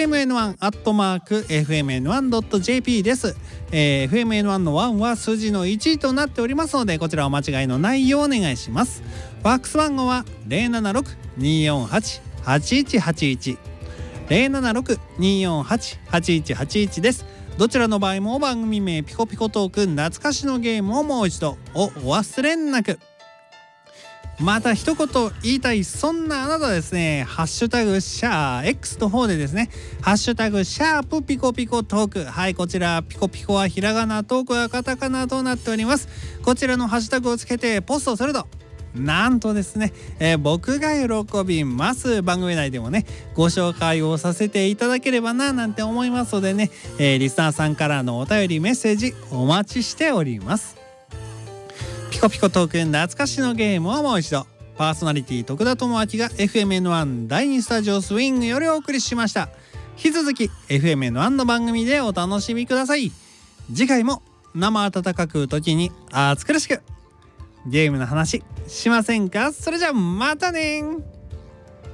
fmn1@fmn1.jp です。fmn1 の1は数字の1となっておりますので、こちらお間違いのないようお願いします。ファックス番号は 076-248-8181 076-248-8181 です。どちらの場合も番組名ピコピコトーク懐かしのゲームをもう一度お忘れなく。また一言言いたいそんなあなたですね、ハッシュタグシャー X の方でですね、ハッシュタグシャープピコピコトーク、はい、こちらピコピコはひらがな、トークはカタカナとなっております。こちらのハッシュタグをつけてポストするとなんとですね、僕が喜びます。番組内でもねご紹介をさせていただければななんて思いますのでね、リスナーさんからのお便りメッセージお待ちしております。ピコピコトーク懐かしのゲームをもう一度、パーソナリティ徳田智明が FMN1 第2スタジオスウィングよりお送りしました。引き続き FMN1 の番組でお楽しみください。次回も生温かく時に暑苦しくゲームの話しませんか。それじゃまたね。